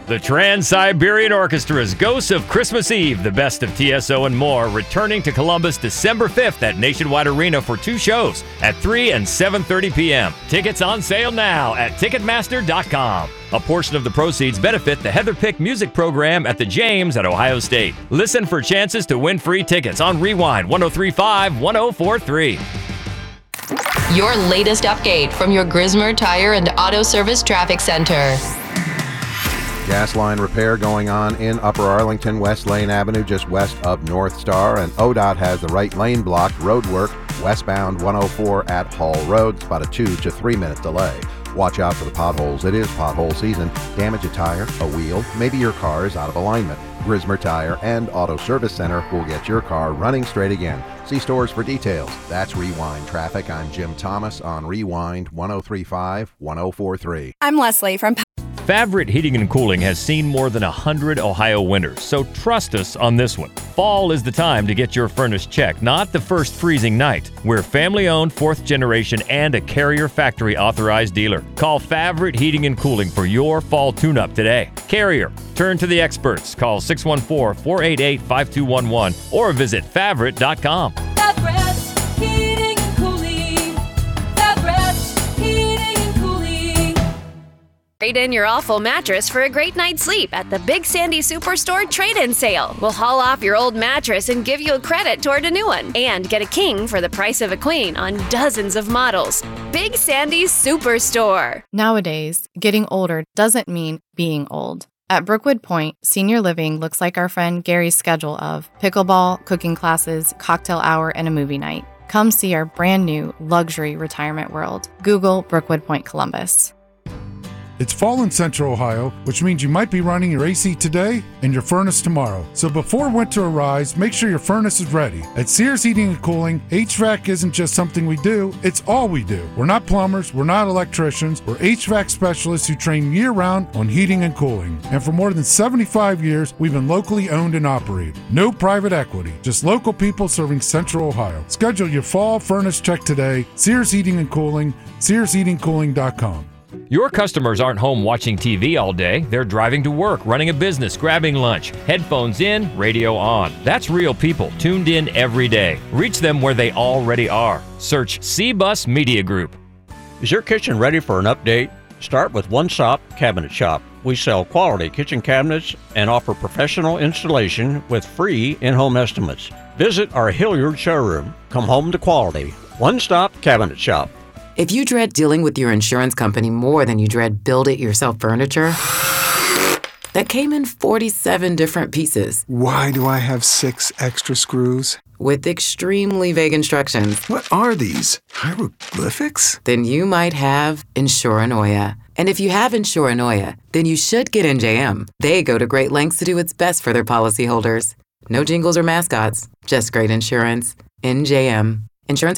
The Trans-Siberian Orchestra's Ghosts of Christmas Eve, the best of TSO and more, returning to Columbus December 5th at Nationwide Arena for 2 shows at 3 and 7:30 p.m. Tickets on sale now at Ticketmaster.com. A portion of the proceeds benefit the Heather Pick music program at the James at Ohio State. Listen for chances to win free tickets on Rewind 1035-1043. Your latest update from your Grismer Tire and Auto Service Traffic Center. Gas line repair going on in Upper Arlington, West Lane Avenue, just west of North Star, and ODOT has the right lane blocked. Road work westbound 104 at Hall Road. It's about a 2 to 3 minute delay. Watch out for the potholes. It is pothole season. Damage a tire, a wheel, maybe your car is out of alignment. Grismer Tire and Auto Service Center will get your car running straight again. See stores for details. That's Rewind Traffic. I'm Jim Thomas on Rewind 1035-1043. I'm Leslie from Favret Heating and Cooling has seen more than 100 Ohio winters, so trust us on this one. Fall is the time to get your furnace checked, not the first freezing night. We're family-owned, 4th generation, and a Carrier factory authorized dealer. Call Favret Heating and Cooling for your fall tune-up today. Carrier, turn to the experts. Call 614-488-5211 or visit favret.com. Favret Heating and Cooling. Favret Heating and Cooling. Trade in your awful mattress for a great night's sleep at the Big Sandy Superstore trade-in sale. We'll haul off your old mattress and give you a credit toward a new one. And get a king for the price of a queen on dozens of models. Big Sandy Superstore. Nowadays, getting older doesn't mean being old. At Brookwood Point, senior living looks like our friend Gary's schedule of pickleball, cooking classes, cocktail hour, and a movie night. Come see our brand new luxury retirement world. Google Brookwood Point Columbus. It's fall in Central Ohio, which means you might be running your AC today and your furnace tomorrow. So before winter arrives, make sure your furnace is ready. At Sears Heating and Cooling, HVAC isn't just something we do, it's all we do. We're not plumbers, we're not electricians, we're HVAC specialists who train year-round on heating and cooling. And for more than 75 years, we've been locally owned and operated. No private equity, just local people serving Central Ohio. Schedule your fall furnace check today. Sears Heating and Cooling, SearsHeatingCooling.com. Your customers aren't home watching TV all day. They're driving to work, running a business, grabbing lunch, headphones in, radio on. That's real people tuned in every day. Reach them where they already are. Search C-Bus Media Group. Is your kitchen ready for an update? Start with One Stop Cabinet Shop. We sell quality kitchen cabinets and offer professional installation with free in-home estimates. Visit our Hilliard showroom. Come home to quality. One Stop Cabinet Shop. If you dread dealing with your insurance company more than you dread build-it-yourself furniture, that came in 47 different pieces. Why do I have 6 extra screws? With extremely vague instructions. What are these? Hieroglyphics? Then you might have Insuranoia. And if you have Insuranoia, then you should get NJM. They go to great lengths to do what's best for their policyholders. No jingles or mascots, just great insurance. NJM. Insurance